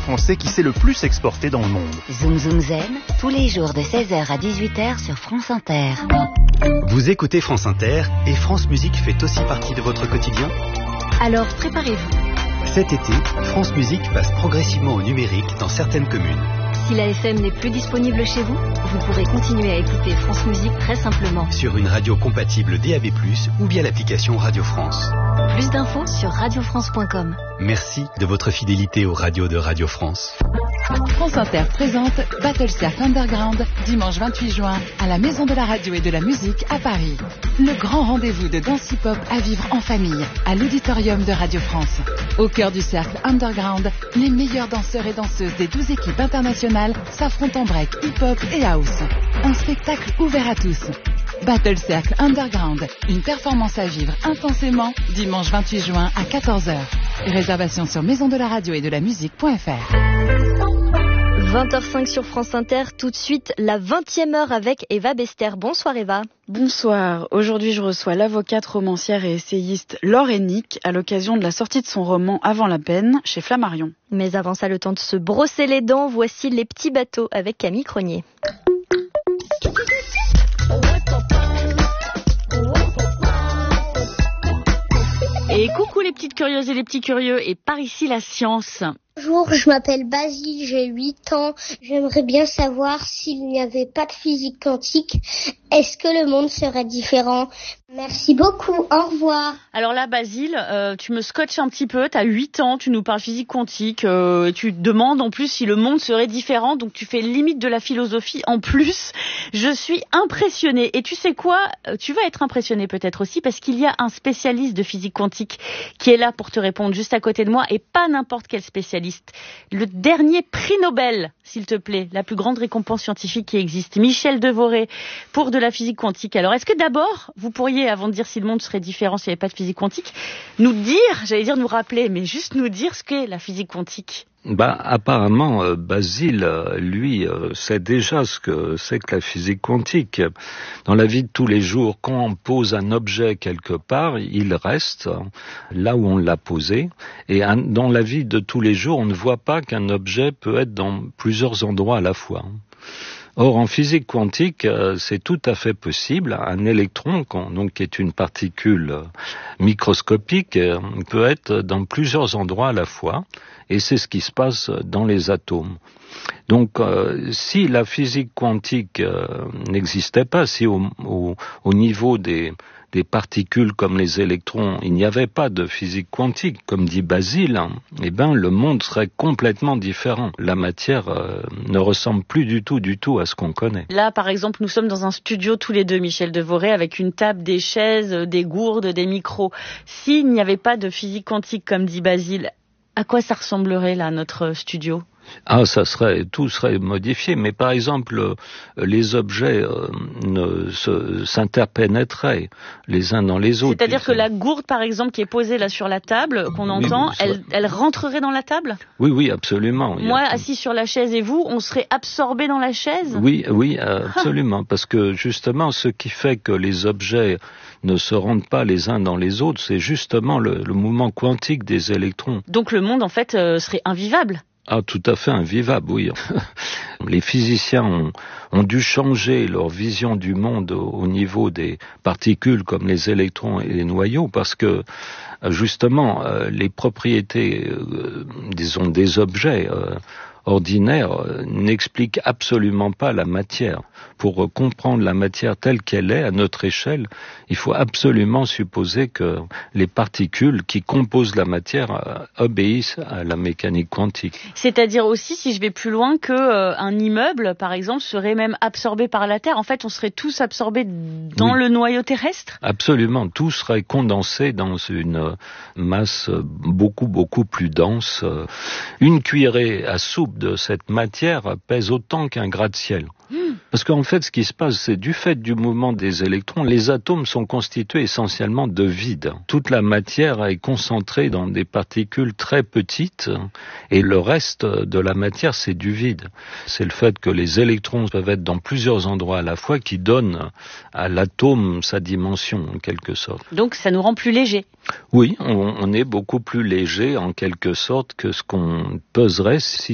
français qui s'est le plus exporté dans le monde. Zoom Zoom Zen, tous les jours de 16h à 18h sur France Inter. Vous écoutez France Inter et France Musique fait aussi partie de votre quotidien ? Alors préparez-vous. Cet été, France Musique passe progressivement au numérique dans certaines communes. Si la FM n'est plus disponible chez vous, vous pourrez continuer à écouter France Musique très simplement. Sur une radio compatible DAB+, ou via l'application Radio France. Plus d'infos sur radiofrance.com. Merci de votre fidélité aux radios de Radio France. France Inter présente Battle Circle Underground, dimanche 28 juin, à la Maison de la Radio et de la Musique à Paris. Le grand rendez-vous de danse hip-hop à vivre en famille, à l'auditorium de Radio France. Au cœur du cercle Underground, les meilleurs danseurs et danseuses des 12 équipes internationales s'affrontent en break, hip-hop et house. Un spectacle ouvert à tous. Battle Circle Underground, une performance à vivre intensément, dimanche 28 juin à 14h. Réservation sur maisondelaradio et de la musique.fr. 20h05 sur France Inter, tout de suite la 20e heure avec Eva Bester. Bonsoir Eva. Bonsoir, aujourd'hui je reçois l'avocate, romancière et essayiste Laure Hennick à l'occasion de la sortie de son roman Avant la peine chez Flammarion. Mais avant ça, le temps de se brosser les dents, voici Les Petits Bateaux avec Camille Cronier. Et coucou les petites curieuses et les petits curieux, et par ici la science. Bonjour, je m'appelle Basile, j'ai 8 ans. J'aimerais bien savoir s'il n'y avait pas de physique quantique, est-ce que le monde serait différent ? Merci beaucoup, au revoir. Alors là, Basile, tu me scotches un petit peu, t'as 8 ans, tu nous parles physique quantique, tu te demandes en plus si le monde serait différent, donc tu fais limite de la philosophie en plus. Je suis impressionnée. Et tu sais quoi ? Tu vas être impressionnée peut-être aussi parce qu'il y a un spécialiste de physique quantique qui est là pour te répondre juste à côté de moi, et pas n'importe quel spécialiste. Le dernier prix Nobel, s'il te plaît, la plus grande récompense scientifique qui existe, Michel Devoré, pour de la physique quantique. Alors, est-ce que d'abord, vous pourriez, avant de dire si le monde serait différent s'il n'y avait pas de physique quantique, nous dire, j'allais dire nous rappeler, mais juste nous dire ce qu'est la physique quantique ? Apparemment, Basile, lui, sait déjà ce que c'est que la physique quantique. Dans la vie de tous les jours, quand on pose un objet quelque part, il reste là où on l'a posé. Et dans la vie de tous les jours, on ne voit pas qu'un objet peut être dans plusieurs endroits à la fois. Or, en physique quantique, c'est tout à fait possible. Un électron, donc, qui est une particule microscopique, peut être dans plusieurs endroits à la fois. Et c'est ce qui se passe dans les atomes. Donc, si la physique quantique n'existait pas, si au niveau des particules comme les électrons, il n'y avait pas de physique quantique, comme dit Basile, le monde serait complètement différent. La matière ne ressemble plus du tout à ce qu'on connaît. Là, par exemple, nous sommes dans un studio tous les deux, Michel Devoré, avec une table, des chaises, des gourdes, des micros. S'il n'y avait pas de physique quantique, comme dit Basile, à quoi ça ressemblerait, là, notre studio ? Tout serait modifié, mais par exemple, les objets s'interpénétreraient les uns dans les autres. C'est-à-dire que la gourde, par exemple, qui est posée là sur la table, qu'on entend, elle rentrerait dans la table ? Oui, absolument. Moi, assis sur la chaise et vous, on serait absorbés dans la chaise ? Oui, absolument, parce que justement, ce qui fait que les objets ne se rendent pas les uns dans les autres, c'est justement le mouvement quantique des électrons. Donc le monde, en fait, serait invivable ? Tout à fait invivable, oui. Les physiciens ont dû changer leur vision du monde au niveau des particules comme les électrons et les noyaux parce que, justement, les propriétés, des objets ordinaires n'expliquent absolument pas la matière. Pour comprendre la matière telle qu'elle est à notre échelle, il faut absolument supposer que les particules qui composent la matière obéissent à la mécanique quantique. C'est-à-dire aussi, si je vais plus loin, que un immeuble, par exemple, serait même absorbé par la Terre. En fait, on serait tous absorbés dans le noyau terrestre ? Absolument, tout serait condensé dans une masse beaucoup plus dense. Une cuillerée à soupe de cette matière pèse autant qu'un gratte-ciel. Parce qu'en fait, ce qui se passe, c'est du fait du mouvement des électrons, les atomes sont constitués essentiellement de vide. Toute la matière est concentrée dans des particules très petites et le reste de la matière, c'est du vide. C'est le fait que les électrons peuvent être dans plusieurs endroits à la fois qui donne à l'atome sa dimension, en quelque sorte. Donc, ça nous rend plus légers. Oui, on est beaucoup plus léger, en quelque sorte, que ce qu'on peserait si